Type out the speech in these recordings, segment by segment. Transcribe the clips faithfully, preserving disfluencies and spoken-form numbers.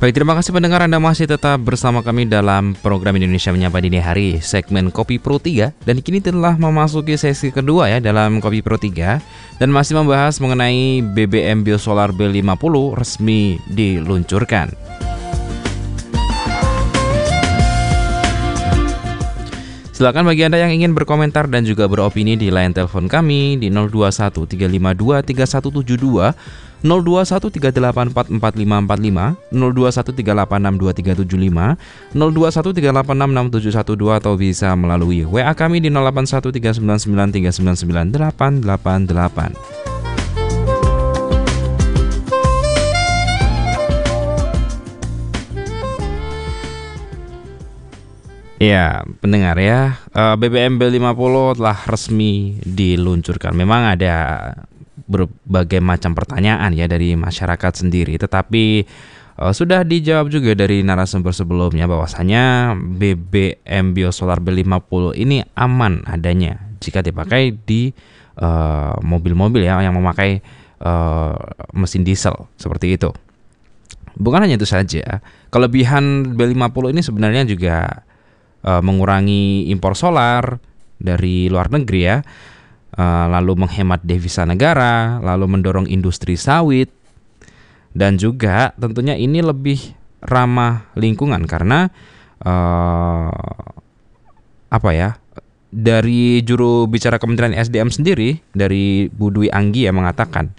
Baik, terima kasih pendengar, Anda masih tetap bersama kami dalam program Indonesia Menyapa Dini Hari, segmen Kopi Pro tiga. Dan kini telah memasuki sesi kedua ya dalam Kopi Pro tiga. Dan masih membahas mengenai B B M Biosolar B lima puluh resmi diluncurkan. Silakan bagi Anda yang ingin berkomentar dan juga beropini di line telepon kami di nol dua satu tiga lima dua tiga satu tujuh dua, nol dua satu tiga delapan empat empat lima empat lima, nol dua satu tiga delapan enam dua tiga tujuh lima, nol dua satu tiga delapan enam enam tujuh satu dua, atau bisa melalui W A kami di nol delapan satu tiga sembilan sembilan tiga sembilan sembilan delapan delapan delapan. Ya, pendengar ya, B B M B lima puluh telah resmi diluncurkan. Memang ada berbagai macam pertanyaan ya dari masyarakat sendiri, tetapi uh, sudah dijawab juga dari narasumber sebelumnya bahwasanya B B M Biosolar B lima puluh ini aman adanya jika dipakai di uh, mobil-mobil ya yang memakai uh, mesin diesel seperti itu. Bukan hanya itu saja, kelebihan B lima puluh ini sebenarnya juga uh, mengurangi impor solar dari luar negeri ya. Uh, lalu menghemat devisa negara, lalu mendorong industri sawit, dan juga tentunya ini lebih ramah lingkungan karena uh, apa ya, dari juru bicara Kementerian S D M sendiri, dari Bu Dwi Anggi yang mengatakan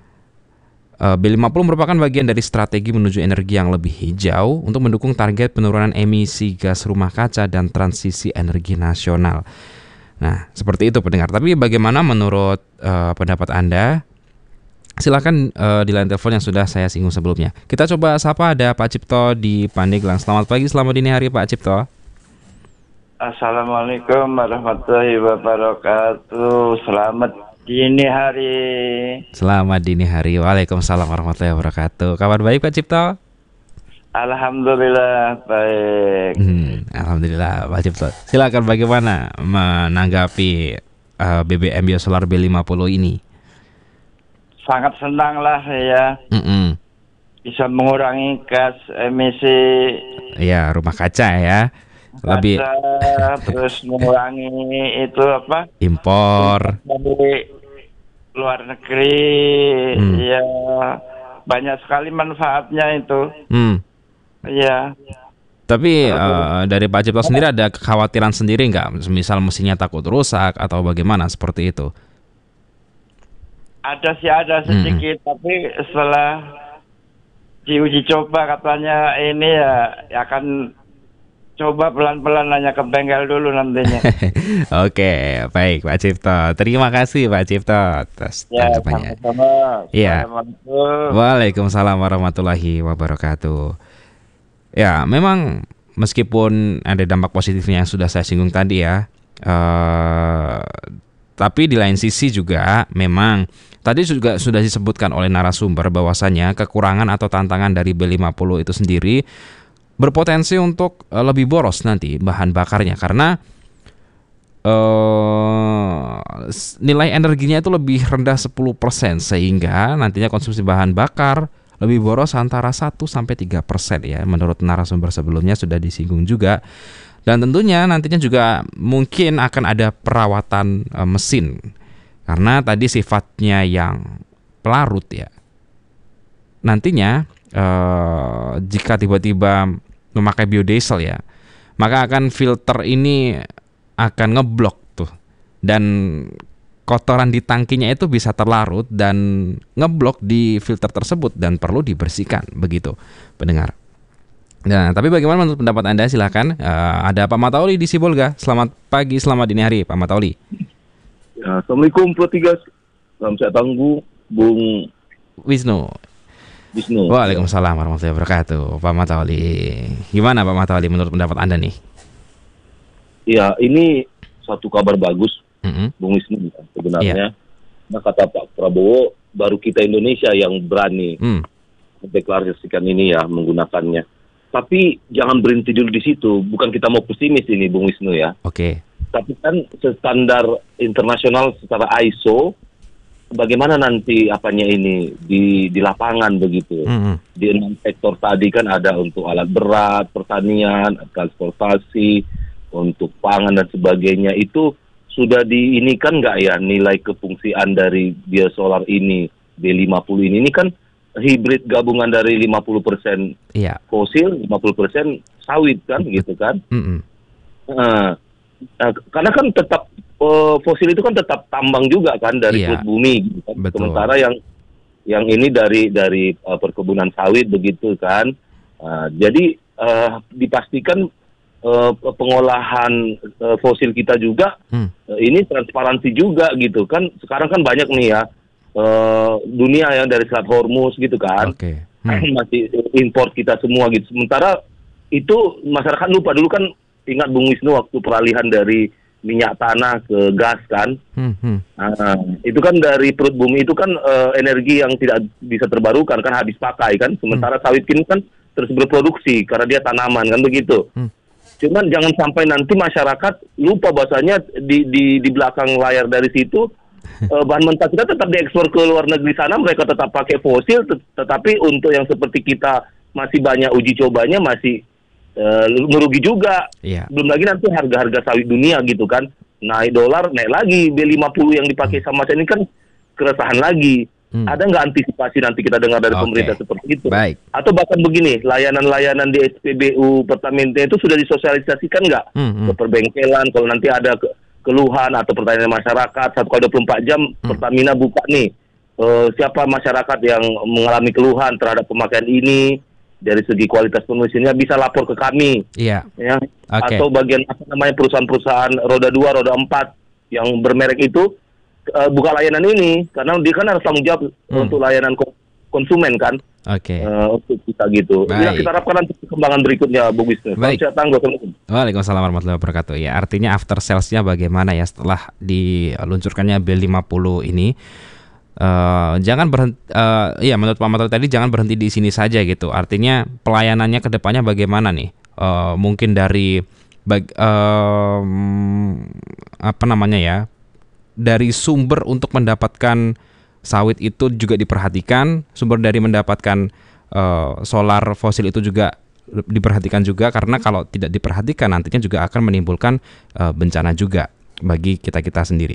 uh, B lima puluh merupakan bagian dari strategi menuju energi yang lebih hijau untuk mendukung target penurunan emisi gas rumah kaca dan transisi energi nasional. Nah, seperti itu pendengar. Tapi bagaimana menurut uh, pendapat Anda? Silakan uh, di line telepon yang sudah saya singgung sebelumnya. Kita coba sapa, ada Pak Cipto di Pandeglang. Selamat pagi, selamat dini hari Pak Cipto. Assalamualaikum warahmatullahi wabarakatuh. Selamat dini hari. Selamat dini hari. Waalaikumsalam warahmatullahi wabarakatuh. Kabar baik Pak Cipto? Alhamdulillah baik. Hmm, Alhamdulillah Pak Cipto. Silakan bagaimana menanggapi uh, B B M Biosolar B lima puluh ini? Sangat senang lah ya. Mm-mm. Bisa mengurangi gas emisi. Ya, rumah kaca ya. Lebih kaca, terus mengurangi itu apa? Impor dari luar negeri. Hmm. Ya, banyak sekali manfaatnya itu. Hmm. Ya. Tapi uh, dari Pak Cipto sendiri ada kekhawatiran sendiri nggak? Misal mesinnya takut rusak atau bagaimana seperti itu? Ada sih ada sedikit, hmm. tapi setelah diuji coba katanya ini ya akan coba pelan-pelan nanya ke bengkel dulu nantinya. Oke, baik Pak Cipto. Terima kasih Pak Cipto atas ya, tanggapannya. Sama-sama. Ya. Waalaikumsalam warahmatullahi wabarakatuh. Ya, memang meskipun ada dampak positifnya yang sudah saya singgung tadi ya, uh, tapi di lain sisi juga memang tadi juga sudah disebutkan oleh narasumber bahwasanya kekurangan atau tantangan dari B lima puluh itu sendiri berpotensi untuk uh, lebih boros nanti bahan bakarnya karena uh, nilai energinya itu lebih rendah sepuluh persen sehingga nantinya konsumsi bahan bakar lebih boros antara satu sampai tiga persen ya, menurut narasumber sebelumnya sudah disinggung juga. Dan tentunya nantinya juga mungkin akan ada perawatan e, mesin karena tadi sifatnya yang pelarut ya. Nantinya e, jika tiba-tiba memakai biodiesel ya, maka akan filter ini akan ngeblok tuh, dan kotoran di tangkinya itu bisa terlarut dan ngeblok di filter tersebut dan perlu dibersihkan, begitu pendengar. Nah, tapi bagaimana menurut pendapat Anda? Silahkan. Uh, ada Pak Matauli di Sibolga. Selamat pagi, selamat dini hari Pak Matauli. Ya, Assalamualaikum Pro tiga. Salam sehat tangguh, Bung Wisnu. Wisnu. Waalaikumsalam warahmatullahi wabarakatuh. Pak Matauli. Gimana Pak Matauli menurut pendapat Anda nih? Ya, ini satu kabar bagus. Mm-hmm. Bung Wisnu sebenarnya. Yeah. Nah, kata Pak Prabowo, baru kita Indonesia yang berani mm. mendeklarasikan ini ya, menggunakannya. Tapi jangan berhenti dulu di situ. Bukan kita mau pesimis ini, Bung Wisnu ya. Oke. Okay. Tapi kan standar internasional secara I S O bagaimana nanti apanya ini di di lapangan begitu. Mm-hmm. Di enam sektor tadi kan ada untuk alat berat, pertanian, transportasi, untuk pangan dan sebagainya. Itu sudah diinikan nggak ya nilai kefungsian dari biosolar ini B lima puluh ini? Ini kan hibrid gabungan dari lima puluh persen Iya. fosil, lima puluh persen sawit kan gitu kan. Mm-hmm. Nah, nah, karena kan tetap uh, fosil itu kan tetap tambang juga kan dari Iya. perut bumi gitu kan. Betul. Sementara yang yang ini dari dari uh, perkebunan sawit begitu kan. Uh, jadi uh, dipastikan uh, pengolahan uh, fosil kita juga Hmm. uh, ini transparansi juga gitu kan. Sekarang kan banyak nih ya uh, dunia yang dari Selat Hormuz gitu kan. Oke. Hmm. Masih import kita semua gitu. Sementara itu masyarakat lupa dulu kan, ingat Bung Wisnu waktu peralihan dari minyak tanah ke gas kan. Hmm. Hmm. Nah, itu kan dari perut bumi itu kan uh, energi yang tidak bisa terbarukan kan, habis pakai kan. Sementara hmm. sawit kini kan terus berproduksi karena dia tanaman kan begitu. Hmm. Cuman jangan sampai nanti masyarakat lupa bahasanya di di di belakang layar dari situ uh, bahan mentah kita tetap diekspor ke luar negeri sana, mereka tetap pakai fosil, tet- tetapi untuk yang seperti kita masih banyak uji cobanya, masih uh, merugi juga. Iya. Belum lagi nanti harga-harga sawit dunia gitu kan, naik dolar, naik lagi B lima puluh yang dipakai sama saya ini kan keresahan lagi. Hmm. Ada nggak antisipasi nanti kita dengar dari Oke. pemerintah seperti itu? Baik. Atau bahkan begini, layanan-layanan di S P B U Pertamina itu sudah disosialisasikan nggak Hmm. Hmm. ke perbengkelan? Kalau nanti ada ke- keluhan atau pertanyaan masyarakat, satu kali dua puluh empat jam Hmm. Pertamina buka nih, eh, siapa masyarakat yang mengalami keluhan terhadap pemakaian ini dari segi kualitas penulisannya bisa lapor ke kami, Iya. ya. Oke. Atau bagian apa namanya perusahaan-perusahaan roda dua, roda empat yang bermerek itu uh, buka layanan ini karena dia kan harus tanggung jawab Hmm. untuk layanan ko- konsumen kan. Oke. Uh, untuk kita gitu. Ya, Baik. kita harapkan nanti perkembangan berikutnya, Bu Bisnis. Baik. Saya tangguh. Assalamualaikum. Waalaikumsalam warahmatullahi wabarakatuh. Ya, artinya after sales-nya bagaimana ya setelah diluncurkannya B lima puluh ini? Uh, jangan berhenti, uh, ya menurut Pak Matoli tadi jangan berhenti di sini saja gitu. Artinya pelayanannya ke depannya bagaimana nih? Uh, mungkin dari bag, um, apa namanya ya? Dari sumber untuk mendapatkan sawit itu juga diperhatikan, sumber dari mendapatkan uh, solar fosil itu juga diperhatikan juga, karena kalau tidak diperhatikan nantinya juga akan menimbulkan uh, bencana juga bagi kita-kita sendiri.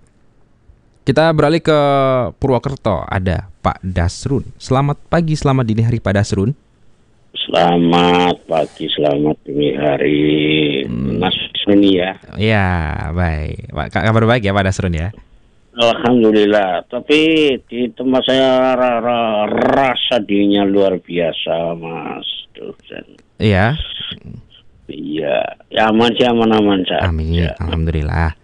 Kita beralih ke Purwokerto, ada Pak Dasrun. Selamat pagi, selamat dini hari Pak Dasrun. Selamat pagi, selamat dini hari, Hmm. Mas Suni ya. Ya, baik. Pak, kabar baik ya Pak Dasrun ya. Alhamdulillah. Tapi di tempat saya ra- ra- rasa dirinya luar biasa, Mas dosen. Iya. Iya, ya aman sih, aman-aman saja. Amin. Alhamdulillah.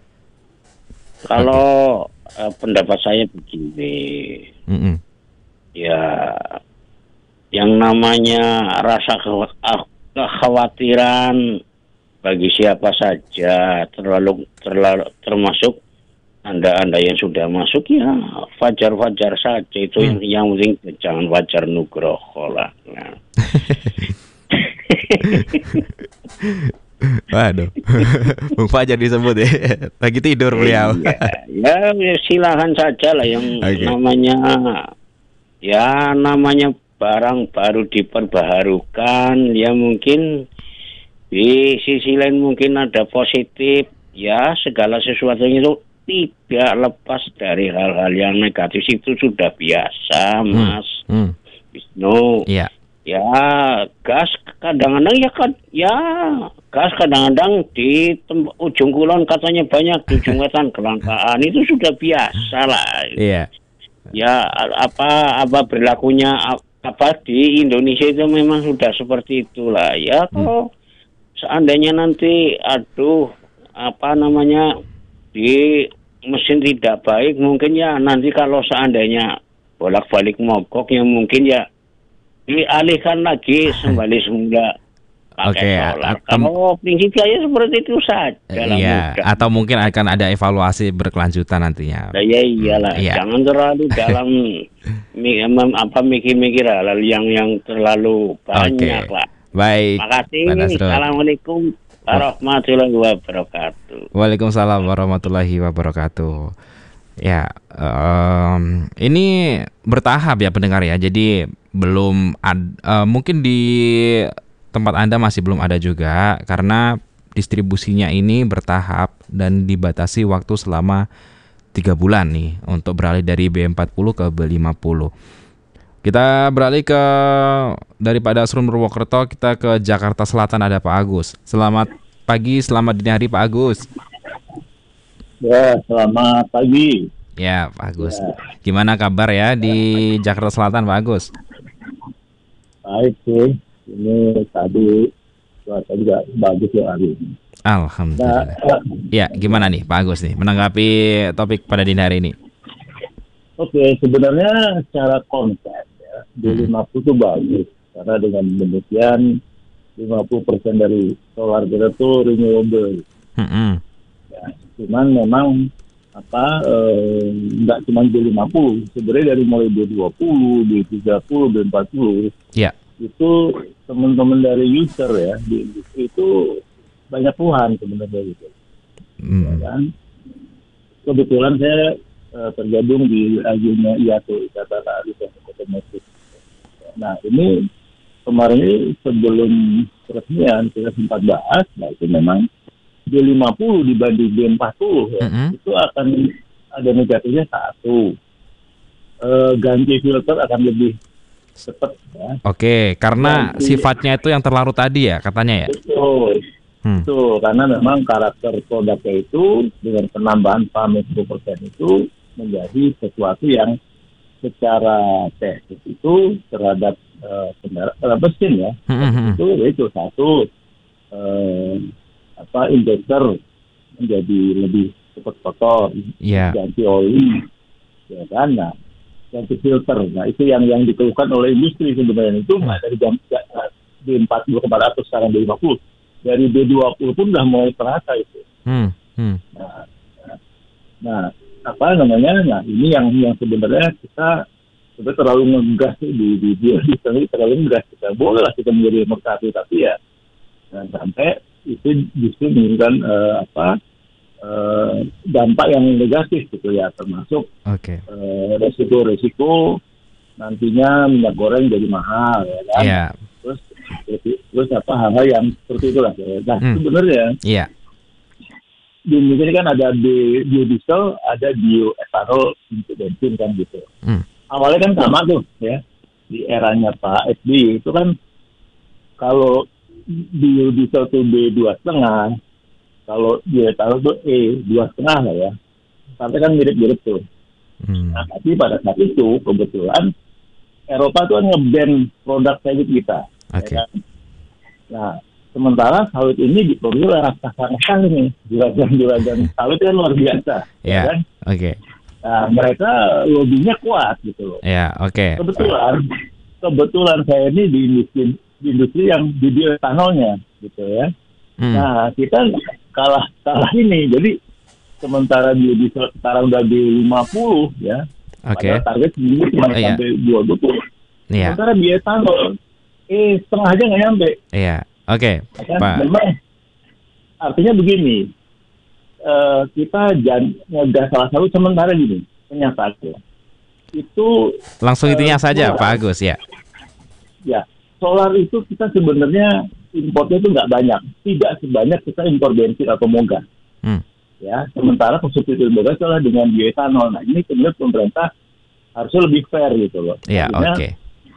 Kalau eh, pendapat saya begini, Mm-mm. ya yang namanya rasa kekhawat- ah, kekhawatiran bagi siapa saja, terlalu terlalu termasuk Anda-anda yang sudah masuk ya wajar-wajar saja itu. Hmm. yang, yang penting jangan wajar nugroho lah. Nah. Waduh, Bung Fajar disebut ya. Lagi tidur beliau. Ya, ya silakan saja lah yang Oke. namanya ya namanya barang baru diperbaharukan, ya mungkin di sisi lain mungkin ada positif, ya segala sesuatunya itu tidak lepas dari hal-hal yang negatif, itu sudah biasa, Mas Hmm. Wisnu. Iya. Ya gas kadang-kadang ya kan ya gas kadang-kadang di tem- ujung kulon katanya banyak, di ujung wetan kelangkaan, itu sudah biasa lah. Iya. Ya apa apa berlakunya a- apa di Indonesia itu memang sudah seperti itulah ya. Kalau seandainya nanti aduh apa namanya di mesin tidak baik, mungkin ya nanti kalau seandainya bolak-balik mogok ya mungkin ya dialihkan lagi kembali semula pakai Oke, solar. atau- Kalau prinsipnya ya seperti itu saja lah, Iya, mudah. atau mungkin akan ada evaluasi berkelanjutan nantinya. Nah, ya iyalah, Iya. jangan terlalu dalam mi- mem- apa mikir-mikir hal yang yang terlalu banyak Oke. lah. Baik. Makasih. Pak Dasrun. Assalamualaikum warahmatullahi wabarakatuh. Waalaikumsalam warahmatullahi wabarakatuh. Ya, em, ini bertahap ya pendengar ya. Jadi belum ad, eh, mungkin di tempat Anda masih belum ada juga karena distribusinya ini bertahap dan dibatasi waktu selama tiga bulan nih untuk beralih dari B empat puluh ke B lima puluh. Kita beralih ke daripada Asrun Purwokerto, kita ke Jakarta Selatan, ada Pak Agus. Selamat pagi, selamat dini hari Pak Agus. Ya, selamat pagi. Ya, Pak Agus. Ya. Gimana kabar ya di Jakarta Selatan, Pak Agus? Baik sih. Ini tadi cuaca juga bagus ya hari ini. Alhamdulillah. Nah, ya, gimana nih Pak Agus nih menanggapi topik pada dini hari ini? Oke, sebenarnya secara konsep ya, B lima puluh itu bagus. Karena dengan demikian lima puluh persen dari solar kita itu renewable. Hmm. Ya, cuman memang apa eh, nggak cuma B lima puluh, sebenarnya dari mulai B dua puluh, B tiga puluh, B empat puluh. Ya. Itu teman-teman dari user ya di industri itu banyak keluhan sebenarnya gitu. Hmm. Ya kan? Kebetulan saya uh, tergabung di ajunya I A T O, Ikatan Ahli Teknik Otomotif. Nah ini kemarin ini sebelum peresmian kita sempat bahas, nah itu memang B lima puluh dibanding B empat puluh ya, mm-hmm. itu akan ada negatifnya satu, uh, ganti filter akan lebih cepat ya. Oke, karena ganti, sifatnya itu yang terlarut tadi ya katanya ya. Betul. Hmm. Itu karena memang karakter produknya itu dengan penambahan paham sepuluh persen itu menjadi sesuatu yang secara teknis itu terhadap uh, kendaraan mesin ya. Hmm. Itu itu satu uh, apa injektor menjadi lebih cepat kotor, yeah. ganti oli, ya kan. Nah, ganti filter. Nah, itu yang yang dikeluhkan oleh industri sebenarnya itu nggak hmm. dari jam B empat puluh kemarin atau sekarang B lima puluh. Dari B dua puluh pun udah mulai terasa itu. Hmm, hmm. Nah, nah, apa namanya? Nah, ini yang yang sebenarnya kita sebenarnya terlalu ngegas di di dia di sini terlalu ngegas kita. Boleh lah kita menjadi merkati, tapi ya nah, sampai itu justru menimbulkan uh, apa uh, dampak yang negatif gitu ya, termasuk okay. uh, resiko-resiko nantinya minyak goreng jadi mahal ya kan. Yeah. Terus terus apa hal-hal yang seperti itulah. Nah hmm. sebenarnya yeah. di Indonesia ini kan ada biodiesel, ada bioetanol untuk bensin kan gitu. Hmm. Awalnya kan sama tuh ya di eranya Pak S B Y itu kan kalau biodiesel tuh B dua setengah, kalau bioetanol tuh E dua setengah lah ya. Sampai kan mirip-mirip tuh. Hmm. Nah tapi pada saat itu kebetulan Eropa tuh kan nge-ban produk sawit kita. Okay. Ya kan? Nah, sementara sawit ini diproduksi oleh raksasa sekali nih. Juragan-juragan sawit kan luar biasa. Yeah. Ya kan? Oke. Okay. Nah, mereka lobbynya kuat gitu loh. Ya, yeah, oke. Okay. Kebetulan, kebetulan saya ini di industri, di industri yang di bioetanolnya gitu ya. Hmm. Nah, kita kalah kalah ini. Jadi sementara biodiesel sekarang udah di lima puluh ya. Oke. Okay. Target ini cuma oh, sampai yeah. dua puluh. Yeah. Sementara bioetanol eh setengah aja nggak nyampe. Iya, oke, okay. Pak. Memang artinya begini, uh, kita jangan ngegas salah satu sementara gini, kenyataannya itu langsung intinya uh, saja, solar, Pak Agus ya. Ya, solar itu kita sebenarnya importnya itu nggak banyak, tidak sebanyak kita impor bensin atau moga. Hmm. Ya, sementara substitusi moga adalah dengan bioetanol. Nah, ini sebenarnya pemerintah harusnya lebih fair gitu loh. Iya, oke. Okay.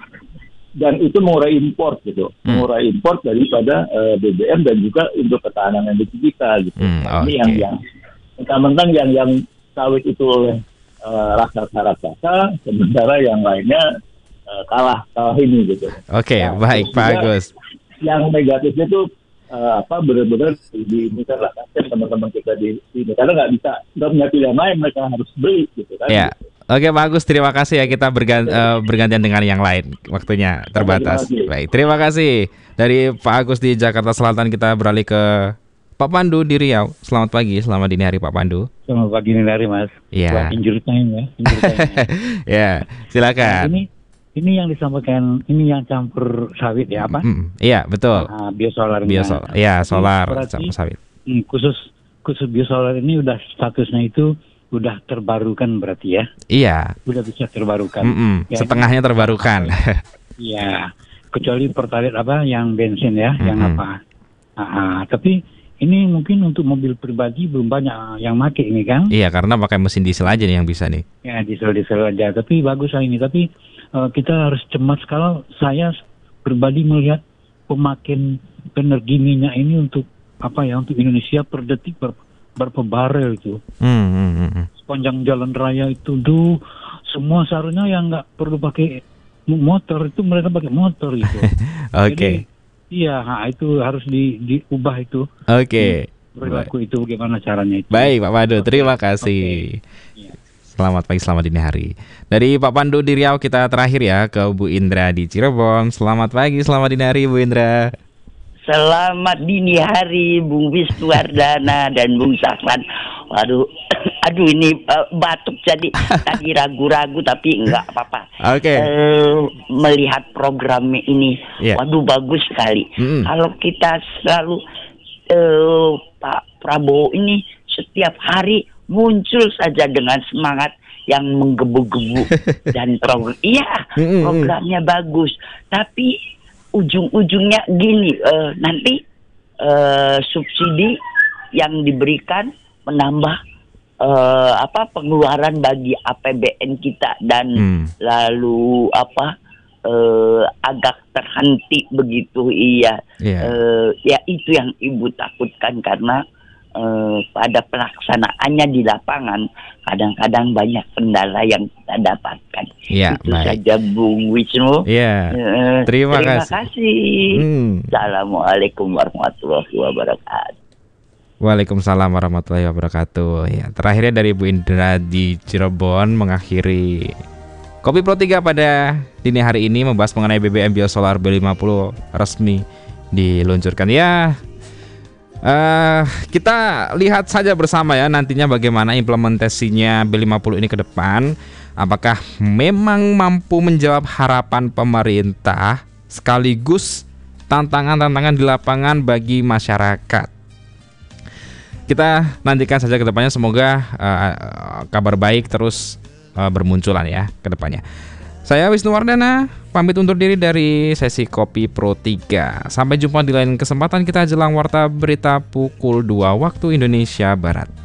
Dan itu mengurai import gitu, hmm. mengurai import daripada uh, B B M dan juga untuk ketahanan energi kita gitu. Hmm, nah, okay. Ini yang yang mentang-mentang yang yang sawit itu oleh uh, raksasa-raksasa, sementara yang lainnya uh, kalah kalah ini gitu. Oke, okay, nah, baik Pak Agus. Yang negatifnya tuh uh, apa benar-benar di ini kan lah kan teman-teman kita di sini karena nggak bisa nggak punya pilihan lain, mereka harus beli gitu kan. Yeah. Gitu. Oke Pak Agus, terima kasih ya, kita bergan, uh, bergantian dengan yang lain, waktunya terbatas. Baik, terima kasih. Dari Pak Agus di Jakarta Selatan kita beralih ke Pak Pandu di Riau. Selamat pagi, selamat dini hari Pak Pandu. Selamat pagi dini hari Mas. Iya. Injury time ya. Injury time ya. Ya, silakan. Nah, ini ini yang disampaikan, ini yang campur sawit ya apa? Mm, iya betul. Nah, biosolar. Biosolar, ya solar campur sawit. Hmm, khusus khusus biosolar ini udah statusnya itu udah terbarukan berarti ya? Iya. Udah bisa terbarukan. Mm-mm, Ya, setengahnya terbarukan. Iya. Kecuali Pertalite apa yang bensin ya, yang Mm-mm. apa? Ah, tapi ini mungkin untuk mobil pribadi belum banyak yang make ini kan? Iya, karena pakai mesin diesel aja nih yang bisa nih. Ya diesel-diesel aja. Tapi bagus lah ini. Tapi eh, kita harus cemas kalau saya pribadi melihat pemakaian energi minyak ini untuk apa ya? Untuk Indonesia per detik ber, berapa barel itu? Hmm, hmm, hmm, hmm. Sepanjang jalan raya itu tuh semua seharusnya yang nggak perlu pakai motor itu mereka pakai motor gitu. Oke. Jadi, iya, nah, itu harus di, diubah itu. Oke. Perilaku itu bagaimana caranya itu. Baik Pak Pandu, terima kasih. Iya. Selamat pagi, selamat dini hari. Dari Pak Pandu di Riau kita terakhir ya ke Bu Indra di Cirebon. Selamat pagi, selamat dini hari Bu Indra. Selamat dini hari Bung Wisnuwardana dan Bung Sahlan. Waduh, aduh ini uh, batuk jadi tadi ragu-ragu tapi enggak apa-apa. Oke. Okay. Uh, melihat program ini, yeah. waduh bagus sekali. Mm-hmm. Kalau kita selalu uh, Pak Prabowo ini setiap hari muncul saja dengan semangat yang menggebu-gebu dan program, iya mm-hmm. programnya bagus, tapi ujung-ujungnya gini, uh, nanti uh, subsidi yang diberikan menambah uh, apa pengeluaran bagi A P B N kita dan hmm. lalu apa uh, agak terhenti begitu, iya, yeah. uh, ya itu yang Ibu takutkan karena uh, pada pelaksanaannya di lapangan kadang-kadang banyak kendala yang kita dapatkan. Ya, itu baik. saja Bung Wisnu. Ya, uh, terima, terima kasih. kasih. Hmm. Assalamualaikum warahmatullahi wabarakatuh. Waalaikumsalam warahmatullahi wabarakatuh. Ya, terakhirnya dari Bu Indra di Cirebon mengakhiri Kopi Pro tiga pada dini hari ini membahas mengenai B B M Biosolar B lima puluh resmi diluncurkan. Ya, Uh, kita lihat saja bersama ya nantinya bagaimana implementasinya B lima puluh ini ke depan. Apakah memang mampu menjawab harapan pemerintah sekaligus tantangan-tantangan di lapangan bagi masyarakat. Kita nantikan saja ke depannya, semoga uh, kabar baik terus uh, bermunculan ya ke depannya. Saya Wisnuwardana, pamit undur diri dari sesi Kopi Pro tiga. Sampai jumpa di lain kesempatan kita jelang warta berita pukul dua waktu Indonesia Barat.